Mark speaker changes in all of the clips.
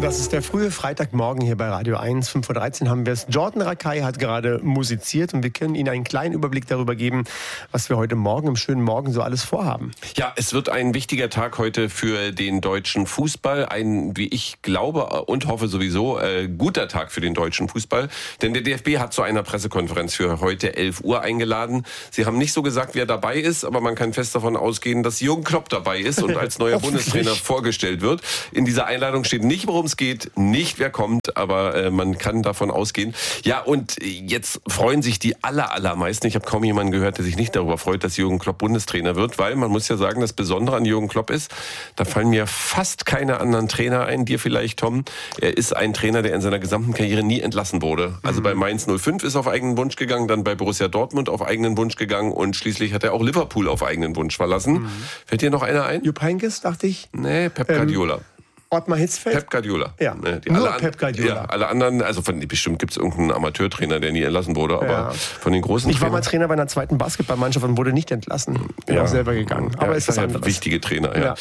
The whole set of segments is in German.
Speaker 1: Das ist der frühe Freitagmorgen hier bei Radio 1. 5.13 Uhr haben wir es. Jordan Rakei hat gerade musiziert und wir können Ihnen einen kleinen Überblick darüber geben, was wir heute Morgen im schönen Morgen so alles vorhaben.
Speaker 2: Ja, es wird ein wichtiger Tag heute für den deutschen Fußball. Ein, wie ich glaube und hoffe sowieso, guter Tag für den deutschen Fußball. Denn der DFB hat zu einer Pressekonferenz für heute 11 Uhr eingeladen. Sie haben nicht so gesagt, wer dabei ist, aber man kann fest davon ausgehen, dass Jürgen Klopp dabei ist und als neuer Bundestrainer vorgestellt wird. In dieser Einladung steht nicht, worum es geht, nicht wer kommt, aber man kann davon ausgehen. Ja, und jetzt freuen sich die allermeisten. Ich habe kaum jemanden gehört, der sich nicht darüber freut, dass Jürgen Klopp Bundestrainer wird, weil man muss ja sagen, das Besondere an Jürgen Klopp ist, da fallen mir fast keine anderen Trainer ein, dir vielleicht, Tom. Er ist ein Trainer, der in seiner gesamten Karriere nie entlassen wurde. Also bei Mainz 05 ist auf eigenen Wunsch gegangen, dann bei Borussia Dortmund auf eigenen Wunsch gegangen und schließlich hat er auch Liverpool auf eigenen Wunsch verlassen. Fällt dir noch einer ein?
Speaker 1: Jupp Heynckes, dachte ich.
Speaker 2: Nee, Pep Guardiola.
Speaker 1: Ottmar Hitzfeld?
Speaker 2: Pep Guardiola.
Speaker 1: Ja, nur Pep Guardiola.
Speaker 2: Ja, alle anderen, also bestimmt gibt es irgendeinen Amateurtrainer, der nie entlassen wurde, aber von den großen
Speaker 1: Ich war mal Trainer bei einer zweiten Basketballmannschaft und wurde nicht entlassen. Bin auch selber gegangen. Aber ist das anderes.
Speaker 2: Wichtige Trainer, ja.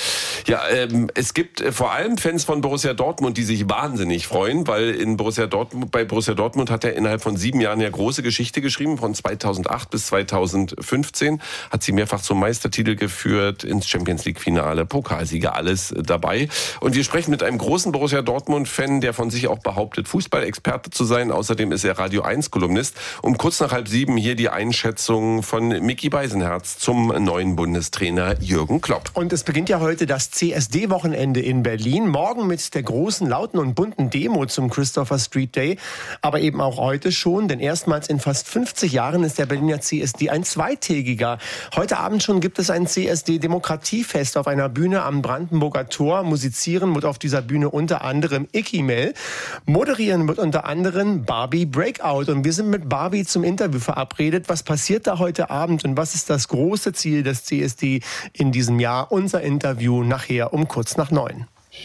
Speaker 2: Es gibt vor allem Fans von Borussia Dortmund, die sich wahnsinnig freuen, weil bei Borussia Dortmund hat er innerhalb von 7 Jahren ja große Geschichte geschrieben, von 2008 bis 2015, hat sie mehrfach zum Meistertitel geführt, ins Champions-League-Finale, Pokalsieger, alles dabei. Und wir sprechen mit einem großen Borussia Dortmund-Fan, der von sich auch behauptet, Fußballexperte zu sein. Außerdem ist er Radio 1-Kolumnist. Um kurz nach 6:30 hier die Einschätzung von Micky Beisenherz zum neuen Bundestrainer Jürgen Klopp.
Speaker 1: Und es beginnt ja heute das CSD-Wochenende in Berlin. Morgen mit der großen, lauten und bunten Demo zum Christopher Street Day. Aber eben auch heute schon, denn erstmals in fast 50 Jahren ist der Berliner CSD ein zweitägiger. Heute Abend schon gibt es ein CSD-Demokratiefest auf einer Bühne am Brandenburger Tor. Musizieren wird auf dieser Bühne unter anderem Ikimel. Moderieren wird unter anderem Barbie Breakout. Und wir sind mit Barbie zum Interview verabredet. Was passiert da heute Abend und was ist das große Ziel des CSD in diesem Jahr? Unser Interview nachher um kurz nach 9.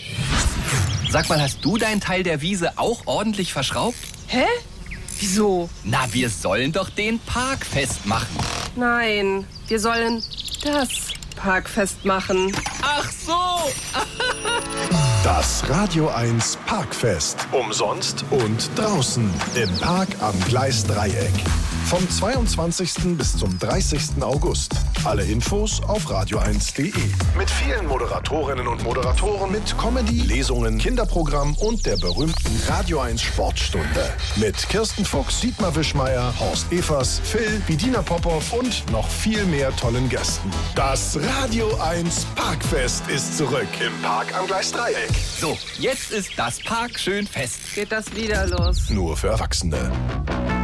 Speaker 3: Sag mal, hast du deinen Teil der Wiese auch ordentlich verschraubt?
Speaker 4: Hä? Wieso?
Speaker 3: Na, wir sollen doch den Park festmachen.
Speaker 4: Nein, wir sollen das Park festmachen.
Speaker 3: Ach so!
Speaker 5: Das Radio 1 Parkfest. Umsonst und draußen im Park am Gleisdreieck. Vom 22. bis zum 30. August. Alle Infos auf radio1.de. Mit vielen Moderatorinnen und Moderatoren, mit Comedy, Lesungen, Kinderprogramm und der berühmten Radio 1 Sportstunde. Mit Kirsten Fuchs, Dietmar Wischmeier, Horst Evers, Phil, Bedina Popov und noch viel mehr tollen Gästen. Das Radio 1 Parkfest ist zurück im Park am Gleisdreieck.
Speaker 3: So, jetzt ist das Park schön fest.
Speaker 4: Geht das wieder los?
Speaker 5: Nur für Erwachsene.